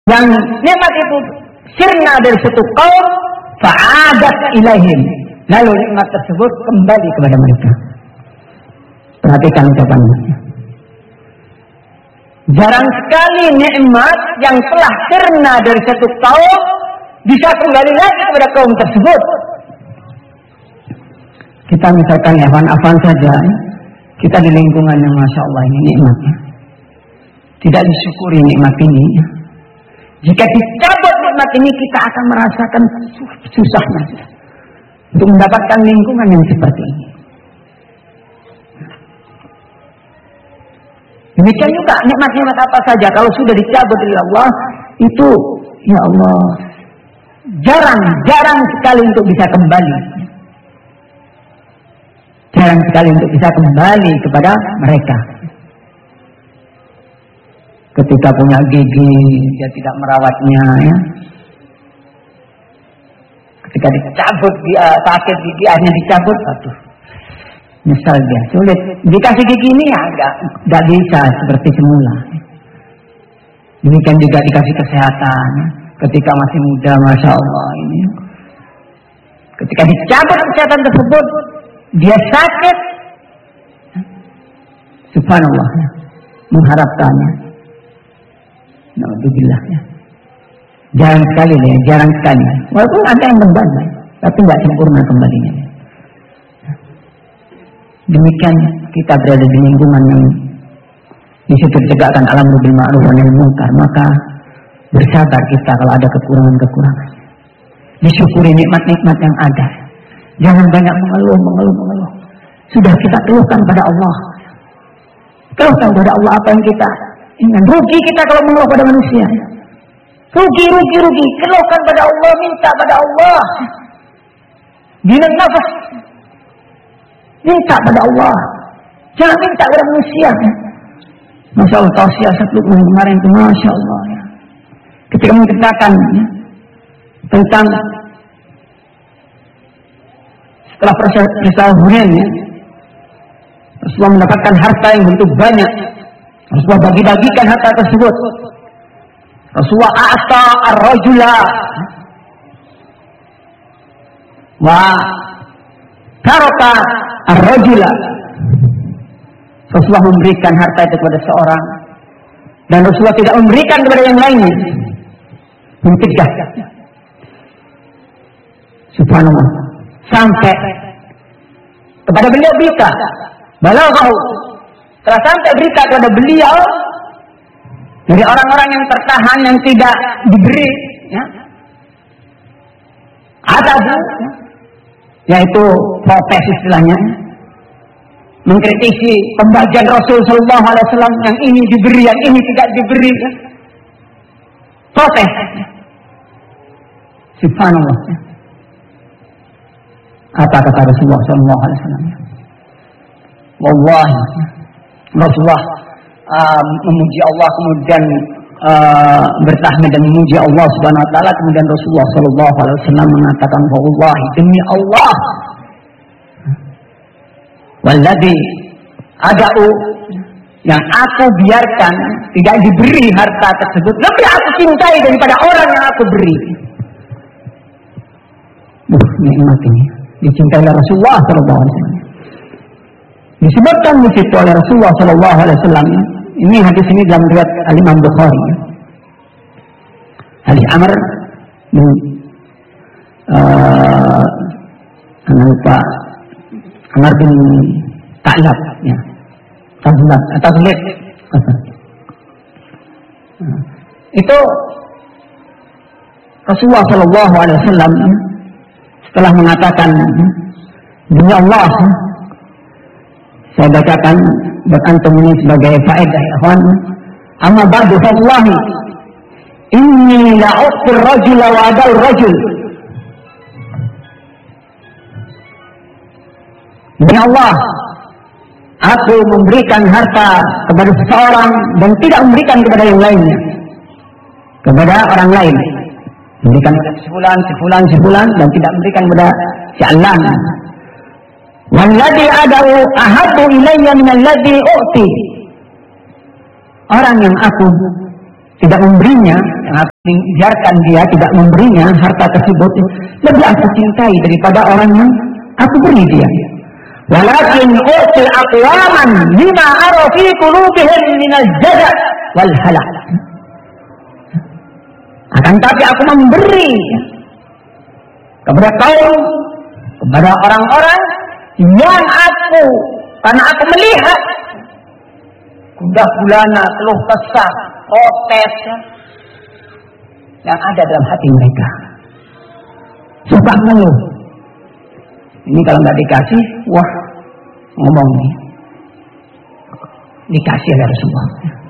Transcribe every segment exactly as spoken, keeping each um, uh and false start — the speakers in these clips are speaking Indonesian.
yang nikmat itu sirna dari satu kaum fa'adat ilaihim, lalu nikmat tersebut kembali kepada mereka. Perhatikan ucapannya. Jarang sekali nikmat yang telah sirna dari satu kaum bisa kembali lagi kepada kaum tersebut. Kita misalkan ya, afan saja, kita di lingkungan yang masya Allah ini nikmatnya, tidak disyukuri nikmat ini. Jika dicabut nikmat ini, kita akan merasakan susahnya untuk mendapatkan lingkungan yang seperti ini. Demikian juga nikmat-nikmat apa saja kalau sudah dicabut oleh Allah, itu ya Allah jarang-jarang sekali untuk bisa kembali. Jarang sekali untuk bisa kembali kepada mereka. Ketika punya gigi, dia tidak merawatnya, ya. Ketika dicabut, dia sakit gigi, akhirnya dicabut, aduh, nyesal dia, sulit. Dikasih gigi ini ya, enggak, enggak bisa seperti semula. Demikian juga dikasih kesehatan, ketika masih muda, masya Allah ini. Ketika dicabut kesehatan tersebut, dia sakit, subhanallah, mengharapkannya. Alhamdulillah, ya. Jarang sekali ya, jarang sekali. Walaupun ada yang kembali, tapi nggak sempurna kembalinya. Demikian kita berada di lingkungan yang di situ ditegakkan alamru bil ma'ruf wa nahy anil munkar, maka bersabar kita kalau ada kekurangan-kekurangan. Disyukuri nikmat-nikmat yang ada. Jangan banyak mengeluh, mengeluh, mengeluh. Sudah kita keluhkan pada Allah. Keluhkan pada Allah apa yang kita ingat. Rugi kita kalau mengeluh pada manusia. Rugi, rugi, rugi. Keluhkan pada Allah, minta pada Allah. Gina nafas. Minta pada Allah. Jangan minta pada manusia. Masya Allah, tausiah satu kemarin itu, Masya Allah. Ya. Ketika menceritakan ya, tentang setelah peristiwa Hunain, ya, Rasulullah mendapatkan harta yang begitu banyak. Rasulullah bagi-bagikan harta tersebut. Rasulullah a'ta ar-rajula wa taraka ar-rajula. Rasulullah memberikan harta itu kepada seorang dan Rasulullah tidak memberikan kepada yang lainnya. Mencegah. Subhanallah. Sampai kepada beliau berita, balaghahu, telah sampai berita kepada beliau dari orang-orang yang tertahan yang tidak diberi, ya, ada, ya, yaitu protes istilahnya, mengkritisi pembagian Rasul Sallallahu Alaihi Wasallam, yang ini diberi, yang ini tidak diberi, ya. Protes. Subhanallah. Ya. Apa kata Rasulullah Sallallahu Alaihi Wasallam? Wallahi, Rasulullah uh, memuji Allah, kemudian uh, bertahmid dan memuji Allah Subhanahu Wa Taala, kemudian Rasulullah Sallallahu Alaihi Wasallam mengatakan, wallahi, demi Allah, walladzi ada'u, yang aku biarkan tidak diberi harta tersebut, lebih aku cintai daripada orang yang aku beri. Buh, nikmat ini dicintai oleh Rasulullah Sallallahu Alaihi Wasallam. Disebutkan di situ oleh Rasulullah Sallallahu Alaihi Wasallam. Ini hadis ini dalam riwayat Al-Imam Bukhari. Hadis Amr bin uh, lupa Amr bin Ta'lab, ya. Tazlab, Tazlib. Itu Rasulullah Sallallahu Alaihi Wasallam setelah mengatakan, demi Allah, saya bacakan buat antum ini sebagai faedah, ikhwan. Amma ba'du fallahi inni la'uqtir rajula wa adal rajul. Demi Allah, aku memberikan harta kepada seseorang dan tidak memberikan kepada yang lainnya, kepada orang lain. Memberikan kepada sebulan, sebulan, sebulan, dan tidak memberikan kepada si Allah. Walladzi ada'u ahabbu ilayya min alladzi u'ti. Orang yang aku tidak memberinya, yang aku biarkan dia tidak memberinya harta tersebut lebih aku cintai daripada orang yang aku beri dia. Walakin u'ti aqwaman lima ara fi qulubihim minal jazaa wal halak. Akan tapi aku memberi kepada kaum, kepada orang-orang yang aku, karena aku melihat gundah gulana, keluh kesah, protes yang ada dalam hati mereka. Suka ngeluh. Ini kalau nggak dikasih, wah ngomong nih. Dikasih oleh Rasulullah.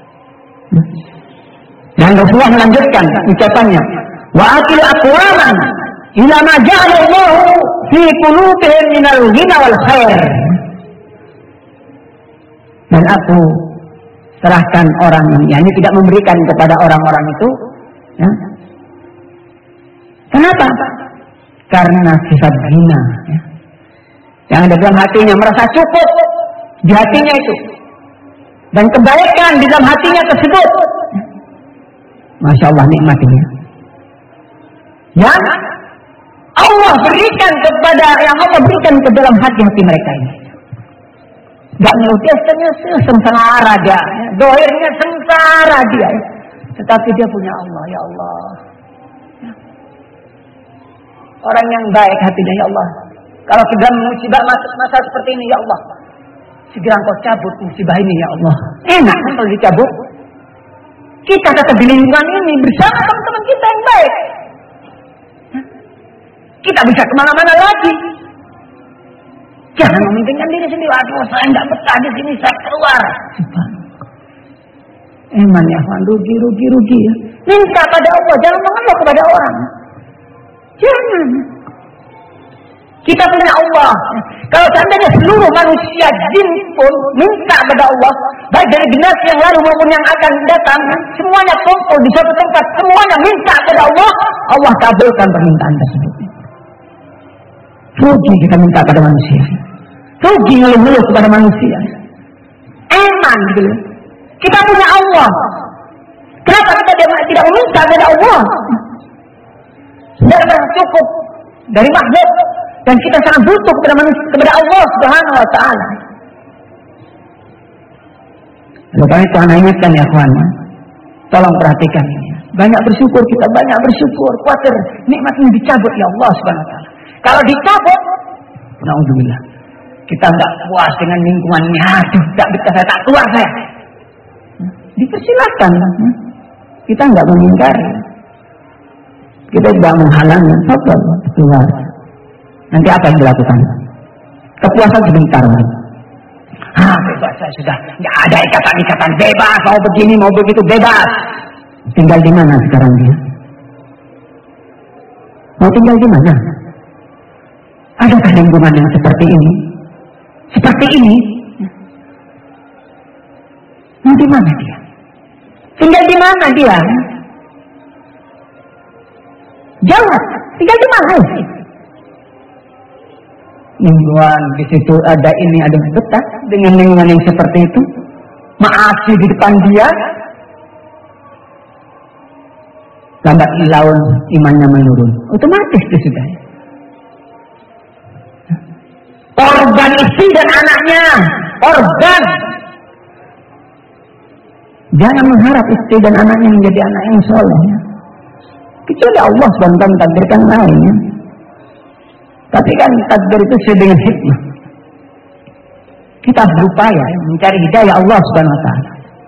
Dan Rasulullah melanjutkan ucapannya, wa atil aqwaman ila ma ja'ala Allah fi qulubihim minal ghina wal khair. Dan aku serahkan orang yang ini tidak memberikan kepada orang-orang itu, ya. Kenapa? Karena sifat ghina, ya. Yang ada dalam hatinya merasa cukup di hatinya itu, dan kebaikan di dalam hatinya tersebut. Masya Allah nikmatnya. Yang Allah berikan kepada, yang Allah berikan ke dalam hati-hati mereka ini. Gak ngeluh, sengsara dia, dohirnya sengsara dia, tetapi dia punya Allah, ya Allah. Orang yang baik hatinya, ya Allah. Kalau sudah musibah masuk masa seperti ini, ya Allah, segera Engkau cabut musibah ini, ya Allah. Enak kan kalau dicabut? Kita tetap di lingkungan ini bersama teman-teman kita yang baik. Kita bisa kemana-mana lagi. Jangan mementingkan diri sendiri. Aduh, saya tidak betah di sini, saya keluar. Eman ya, rugi, rugi, rugi. Minta pada Allah, jangan mengeluh kepada orang. Jangan. Kita punya Allah. Kalau seandainya seluruh manusia jin pun minta kepada Allah, baik dari generasi yang lalu maupun yang akan datang, semuanya kumpul di suatu tempat, semuanya minta kepada Allah, Allah kabulkan permintaan tersebut. Rugi kita minta kepada manusia. Rugi ngeluh-ngeluh kepada manusia. Eman gitu. Kita punya Allah. Kenapa kita tidak meminta kepada Allah? Sudah cukup dari makhluk. Dan kita sangat butuh kepada manusia, kepada Allah Subhanahu wa taala. Oleh karena itu anak ingatkan ya kawan, tolong perhatikan ini. Banyak bersyukur kita, banyak bersyukur. Khawatir nikmat ini dicabut ya Allah Subhanahu wa taala. Kalau dicabut, naudzubillah, kita enggak puas dengan lingkungan ini. Aduh, enggak betah saya, tak keluar saya. Dipersilakan. Kita enggak mengingkari. Kita tidak menghalangi. Sabar, keluar. Nanti apa yang dilakukan? Kepuasan sebentar. Ah, bebas saya sudah. Nggak ada ikatan-ikatan, bebas. Mau begini, mau begitu, bebas. Tinggal di mana sekarang dia? Mau tinggal di mana? Adakah lingkungan yang seperti ini? Seperti ini? Mau di mana dia? Tinggal di mana dia? Jawab. Tinggal di mana? Lingkungan di situ ada ini, ada betah dengan lingkungan yang seperti itu, maasi di depan dia, lambat laun imannya menurun, otomatis itu sudah. Korban istri dan anaknya, korban. Jangan mengharap istri dan anaknya menjadi anak yang soleh, kecuali Allah subhanahu wa taala takdirkan lainnya. Tapi kan takdir itu sesuai dengan hikmah. Kita berupaya mencari hidayah Allah Subhanahu wa taala.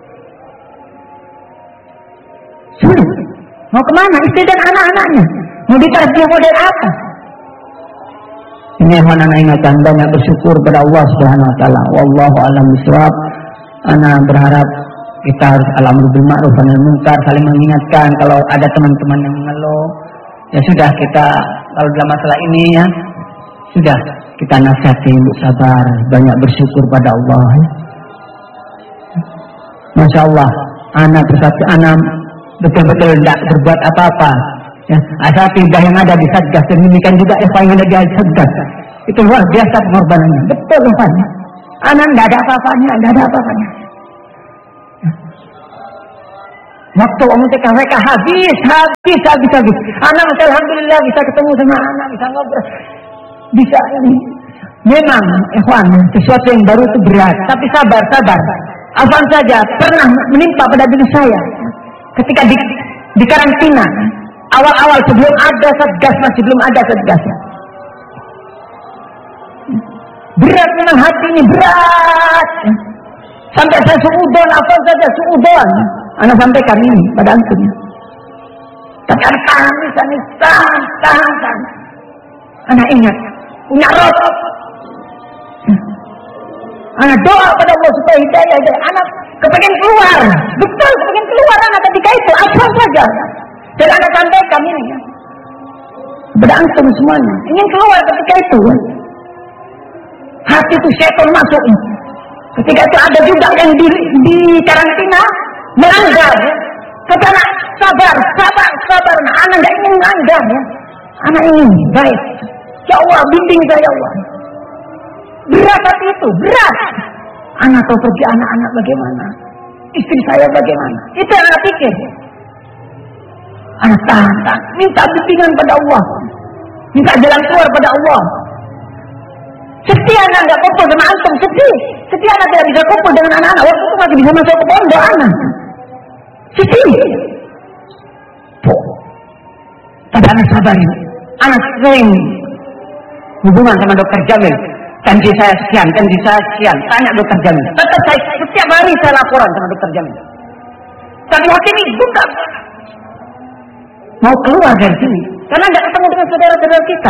Sudah. Mau kemana? Istri dan anak-anaknya. Mau ditarbiyah model apa? Ini anak ingatkan, banyak bersyukur pada Allah Subhanahu wa taala. Wallahu a'lam bishawab. Ana berharap kita harus al-amru bil ma'ruf wa nahi munkar, saling mengingatkan. Kalau ada teman-teman yang mengeluh, ya sudah kita kalau dalam masalah ini ya sudah kita nasihati untuk sabar, banyak bersyukur pada Allah. Masya Allah, anak persatu anak betul-betul tidak berbuat apa-apa. Ya, asal tiga yang ada di Satgas, demikian juga Eva yang ada di Satgas. Itu luar biasa pengorbanannya. Betul Eva. Anak tidak ada apa-apanya, tidak ada apa-apanya. Waktu mereka mereka habis, habis, habis, habis. Anak alhamdulillah bisa ketemu sama anak, bisa ngobrol, bisa ini. Memang, ikhwan, sesuatu yang baru itu berat, tapi sabar, sabar. Afan saja pernah menimpa pada diri saya ketika di, di karantina. Awal-awal sebelum ada satgas, masih belum ada satgasnya. Berat memang hati ini, berat. Sampai saya suudon, afan saja suudon. Anak sampaikan ini pada antum. Tapi anak tahan, tahan, tahan, tahan, tahan. Anak ingat, punya roh. Anak doa pada Allah supaya hidayah, hidayah. Anak kepengen keluar, betul kepengen keluar anak ketika itu, apa saja. Dan anak sampaikan ini ya, kepada antum semuanya, ingin keluar ketika itu. Hati itu setan masuk. Ketika itu ada juga yang di, di karantina melanggar. Ya. Kata anak sabar, sabar, sabar. Nah, anak nggak ingin melanggar. Ya. Anak ingin baik. Ya Allah, bimbing saya ya Allah. Berat hati itu, berat. Anak tahu pergi anak-anak bagaimana, istri saya bagaimana. Itu yang anak pikir. Anak tahan, tahan. Minta bimbingan pada Allah, minta jalan keluar pada Allah. Sedih anak nggak kumpul sama antum, sedih. Sedih anak tidak bisa kumpul dengan anak-anak. Waktu itu masih bisa masuk ke pondok anak. Sedih. Tuh. Tapi anak sabar ini. Anak sering hubungan sama dokter Jamil. Janji saya sekian, janji saya sekian. Tanya dokter Jamil. Tetap saya setiap hari saya laporan sama dokter Jamil. Tapi waktu ini bukan mau keluar dari sini karena tidak ketemu dengan saudara-saudara kita.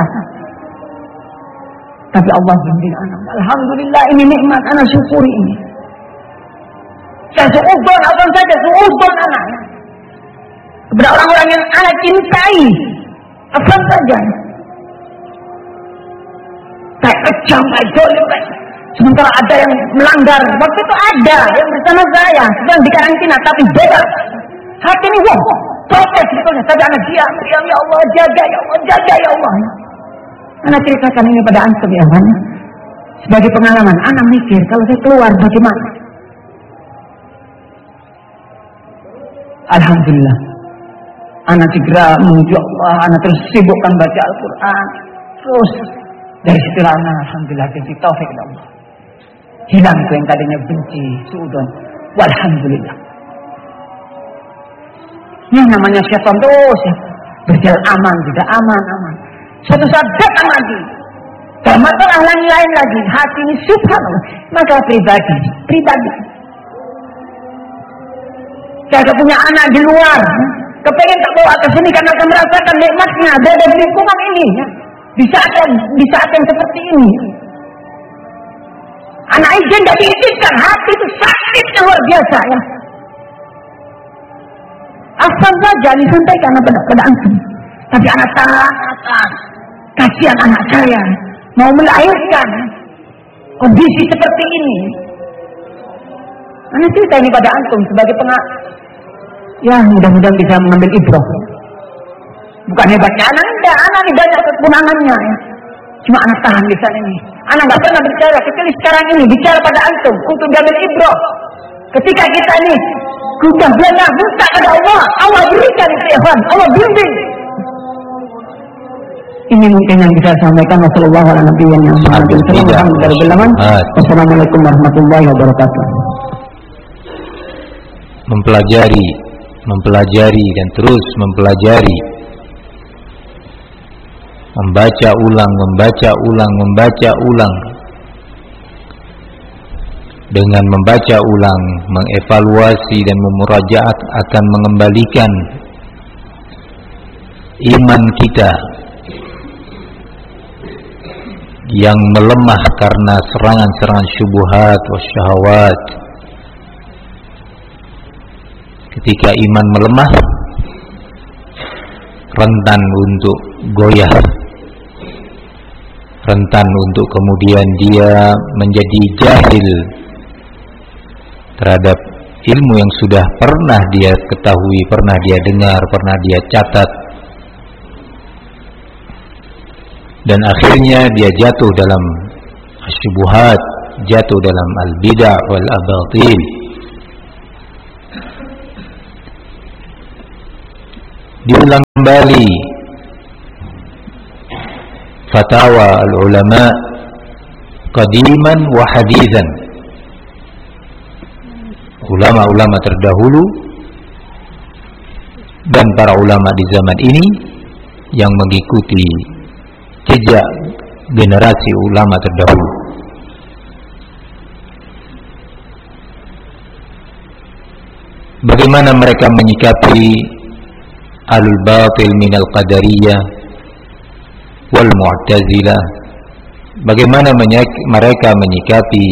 Tapi Allah bimbing anak. Alhamdulillah ini nikmat, anak syukuri ini. Saya suudon, abang saja suudon anak. Kepada orang-orang yang anak cintai, abang saja. Kayak kejam, kayak jolim, kayak. Sementara ada yang melanggar. Waktu itu ada yang bersama saya sedang di karantina, tapi bebas. Hati ini wah, protes sebetulnya. Tapi anak diam, diam ya Allah, jaga ya Allah, jaga ya Allah. Anak ceritakan ini pada antum ya kan. Sebagai pengalaman, anak mikir kalau saya keluar bagaimana. Alhamdulillah. Anak segera menuju Allah, anak terus sibukkan baca Al-Quran. Terus dari situ anak alhamdulillah kasih taufik Allah. Hilang itu yang tadinya benci, suudon. Walhamdulillah. Yang namanya syaitan terus ya. Berjalan aman, tidak aman, aman. Suatu saat datang lagi. Dan masalah lain-lain lagi. Hati ini subhanallah. Maka pribadi, pribadi. Saya punya anak di luar. Kepengen tak bawa ke sini karena saya merasakan nikmatnya. Ada di lingkungan ini. Ya. Di saat yang, di saat yang seperti ini. Anak izin tidak diizinkan. Hati itu sakit yang luar biasa. Ya. Asal saja disampaikan pada, pada antum. Tapi anak tahan. Kasihan anak saya mau melahirkan kondisi seperti ini. Anak cerita ini pada antum sebagai pengak. Ya mudah-mudahan bisa mengambil ibrah. Bukan hebatnya anak, enggak. Anak ini banyak kekurangannya. Ya. Cuma anak tahan di sana ini. Anak nggak pernah bicara. Kecuali sekarang ini bicara pada antum untuk diambil ibrah. Ketika kita ini sudah belajar minta pada Allah, Allah berikan itu ya Tuhan. Allah bimbing. Ini mungkin yang bisa saya sampaikan. Wassalamualaikum warahmatullahi wabarakatuh. Mempelajari, mempelajari dan terus mempelajari, membaca ulang, membaca ulang, membaca ulang. Dengan membaca ulang, mengevaluasi dan memurajaat akan mengembalikan iman kita yang melemah karena serangan-serangan syubhat wasyahawat. Ketika iman melemah, rentan untuk goyah, rentan untuk kemudian dia menjadi jahil terhadap ilmu yang sudah pernah dia ketahui, pernah dia dengar, pernah dia catat. Dan akhirnya dia jatuh dalam syubhat, jatuh dalam al-bid'ah wal abatil. diulang kembali fatwa al-ulama qadiman wa hadithan, ulama-ulama terdahulu dan para ulama di zaman ini yang mengikuti jejak generasi ulama terdahulu. Bagaimana mereka menyikapi alul batil minal qadariyah wal mu'tazilah, bagaimana mereka menyikapi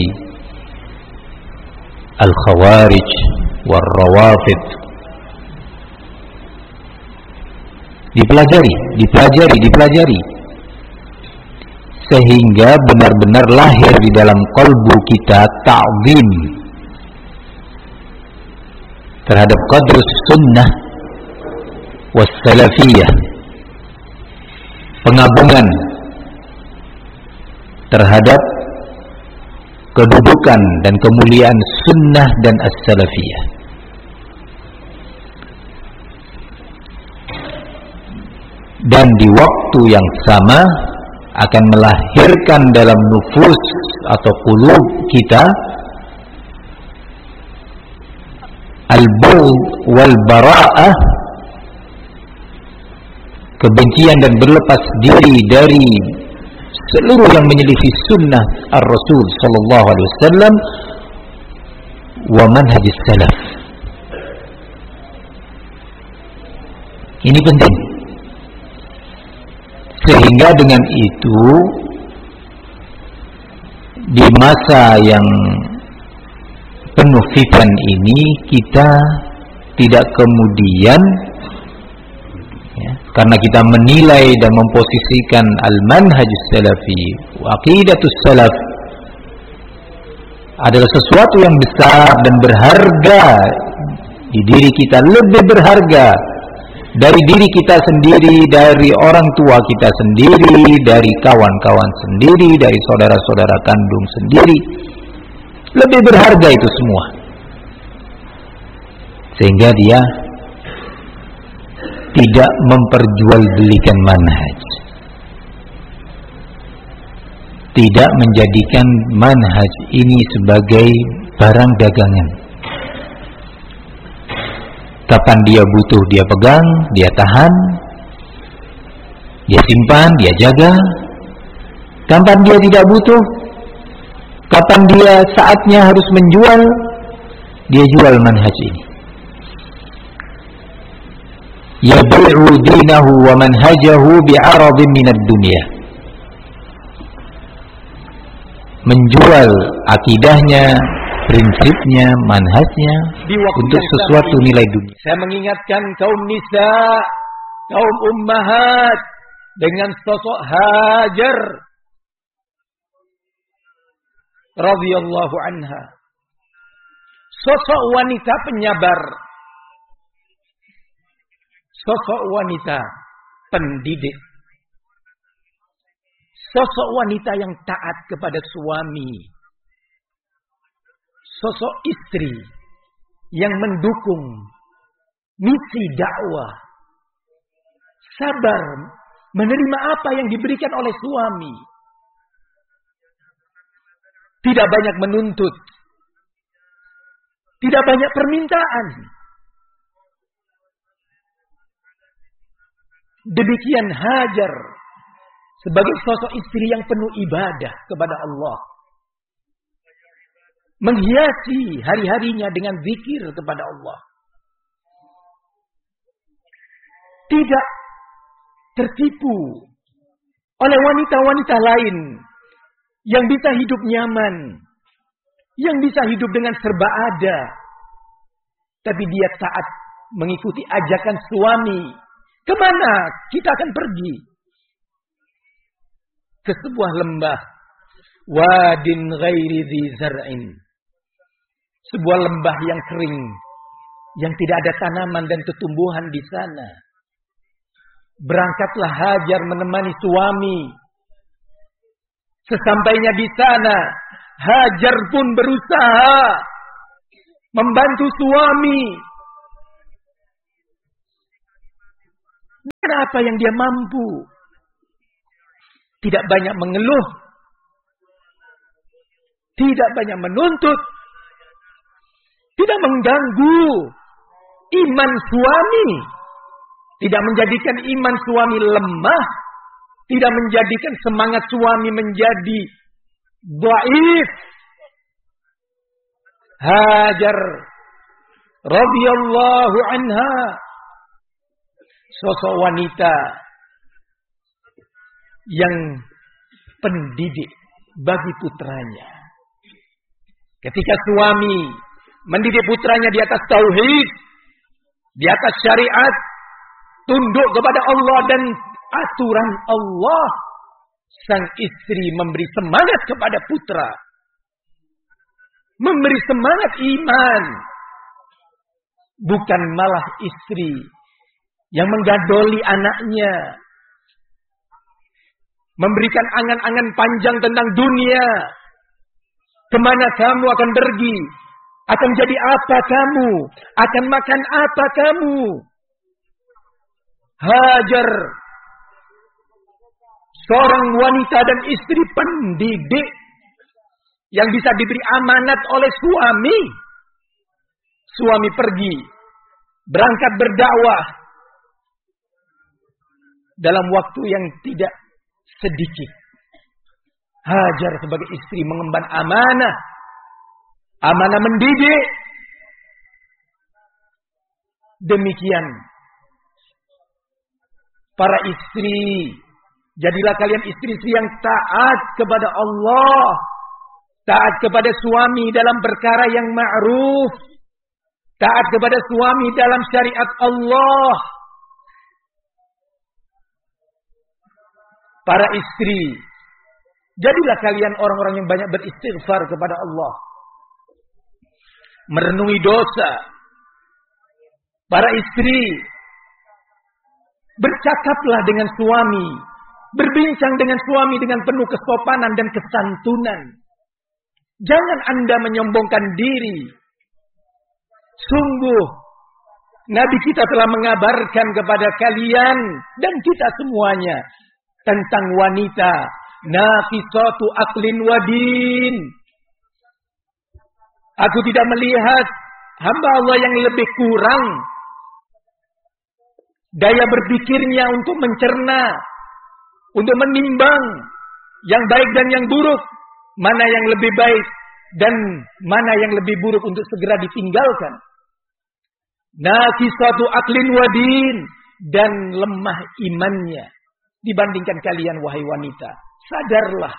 al khawarij wal rawafid. Dipelajari, dipelajari, dipelajari sehingga benar-benar lahir di dalam qalbu kita ta'zim terhadap qadrus sunnah was salafiyah, pengagungan terhadap kedudukan dan kemuliaan sunnah dan as-salafiyah. Dan di waktu yang sama akan melahirkan dalam nufus atau qulub kita al-bughd wal bara'ah, kebencian dan berlepas diri dari seluruh yang menyelisih sunnah ar-Rasul sallallahu alaihi wasallam wa manhaj salaf. Ini penting. Sehingga dengan itu di masa yang penuh fitan ini kita tidak kemudian ya, karena kita menilai dan memposisikan al-manhaj salafi wa aqidatus salaf adalah sesuatu yang besar dan berharga di diri kita, lebih berharga dari diri kita sendiri, dari orang tua kita sendiri, dari kawan-kawan sendiri, dari saudara-saudara kandung sendiri. Lebih berharga itu semua. Sehingga dia tidak memperjualbelikan manhaj, tidak menjadikan manhaj ini sebagai barang dagangan. Kapan dia butuh dia pegang, dia tahan, dia simpan, dia jaga. Kapan dia tidak butuh, kapan dia saatnya harus menjual, dia jual manhaj ini. Yabi'u dinahu wa manhajahu bi'aradin minad dunya. Menjual akidahnya, prinsipnya, manhajnya untuk sesuatu ini, nilai dunia. Saya mengingatkan kaum nisa, kaum ummahat dengan sosok Hajar radhiyallahu anha. Sosok wanita penyabar, sosok wanita pendidik, sosok wanita yang taat kepada suami, sosok istri yang mendukung misi dakwah, sabar menerima apa yang diberikan oleh suami, tidak banyak menuntut, tidak banyak permintaan. Demikian Hajar sebagai sosok istri yang penuh ibadah kepada Allah, menghiasi hari-harinya dengan zikir kepada Allah, tidak tertipu oleh wanita-wanita lain yang bisa hidup nyaman, yang bisa hidup dengan serba ada, tapi dia taat mengikuti ajakan suami. Kemana kita akan pergi? Ke sebuah lembah, wadin ghairi dzi zar'in, sebuah lembah yang kering, yang tidak ada tanaman dan tumbuhan di sana. Berangkatlah Hajar menemani suami. Sesampainya di sana, Hajar pun berusaha membantu suami. Apa yang dia mampu. Tidak banyak mengeluh. Tidak banyak menuntut. Tidak mengganggu iman suami. Tidak menjadikan iman suami lemah. Tidak menjadikan semangat suami menjadi dhaif. Hajar radhiyallahu anha, sosok wanita yang pendidik bagi putranya. Ketika suami mendidik putranya di atas tauhid, di atas syariat, tunduk kepada Allah dan aturan Allah, sang istri memberi semangat kepada putra, memberi semangat iman, bukan malah istri yang menggadoli anaknya, memberikan angan-angan panjang tentang dunia. Kemana kamu akan pergi? Akan jadi apa kamu? Akan makan apa kamu? Hajar, seorang wanita dan istri pendidik yang bisa diberi amanat oleh suami. Suami pergi, berangkat berdakwah dalam waktu yang tidak sedikit. Hajar sebagai istri mengemban amanah. Amanah mendidik. Demikian para istri, jadilah kalian istri-istri yang taat kepada Allah, taat kepada suami dalam perkara yang ma'ruf, taat kepada suami dalam syariat Allah. Para istri, jadilah kalian orang-orang yang banyak beristighfar kepada Allah, merenungi dosa. Para istri, bercakaplah dengan suami, berbincang dengan suami dengan penuh kesopanan dan kesantunan. Jangan Anda menyombongkan diri. Sungguh, Nabi kita telah mengabarkan kepada kalian dan kita semuanya tentang wanita naqisatu aqlin wa din. Aku tidak melihat hamba Allah yang lebih kurang daya berpikirnya untuk mencerna, untuk menimbang yang baik dan yang buruk, mana yang lebih baik dan mana yang lebih buruk untuk segera ditinggalkan. Naqisatu aqlin wa din, dan lemah imannya dibandingkan kalian wahai wanita. Sadarlah.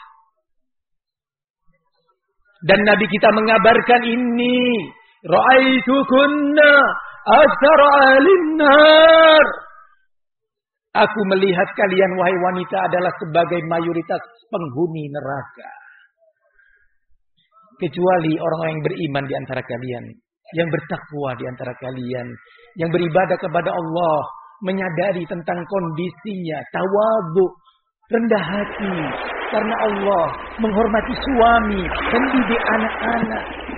Dan Nabi kita mengabarkan ini, ra'aitukunna asara alinnar. Aku melihat kalian wahai wanita adalah sebagai mayoritas penghuni neraka. Kecuali orang-orang yang beriman di antara kalian, yang bertakwa di antara kalian, yang beribadah kepada Allah, menyadari tentang kondisinya, tawadhu, rendah hati karena Allah, menghormati suami, mendidik anak-anak.